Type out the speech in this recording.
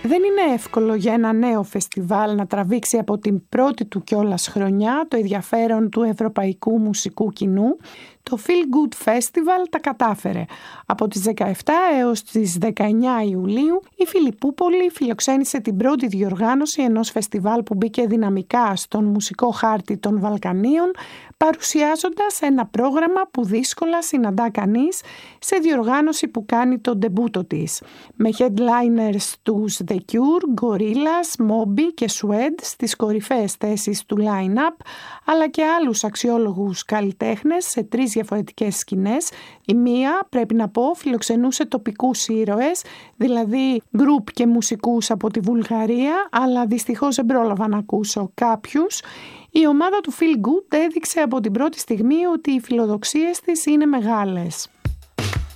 Δεν είναι εύκολο για ένα νέο φεστιβάλ να τραβήξει από την πρώτη του κιόλας χρονιά το ενδιαφέρον του ευρωπαϊκού μουσικού κοινού. Το Feel Good Festival τα κατάφερε. Από τις 17 έως τις 19 Ιουλίου η Φιλιππούπολη φιλοξένησε την πρώτη διοργάνωση ενός φεστιβάλ που μπήκε δυναμικά στον μουσικό χάρτη των Βαλκανίων, παρουσιάζοντας ένα πρόγραμμα που δύσκολα συναντά κανείς σε διοργάνωση που κάνει το ντεμπούτο της. Με headliners τους The Cure, Gorillaz, Moby και Suede στις κορυφαίες θέσεις του line-up, αλλά και άλλους αξιόλογους καλλιτέχνες σε 3 διαφορετικές σκηνές. Η μία, πρέπει να πω, φιλοξενούσε τοπικούς ήρωες, δηλαδή γκρουπ και μουσικούς από τη Βουλγαρία, αλλά δυστυχώς δεν πρόλαβα να ακούσω κάποιους. Η ομάδα του Feel Good έδειξε από την πρώτη στιγμή ότι οι φιλοδοξίες της είναι μεγάλες.